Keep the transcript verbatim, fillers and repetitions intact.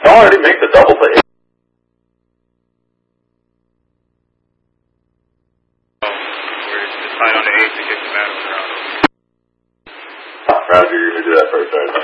No, I already make the double to eight. We're just fine on the eight to get the battle around. Roger, you're going to do that first, right?